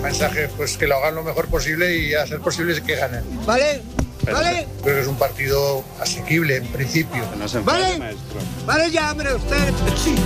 mensaje, pues que lo hagan lo mejor posible y a ser posible que ganen. ¿Vale? ¿Vale? Creo que es un partido asequible en principio. ¿Vale? Vale ya, hombre, usted. Sí.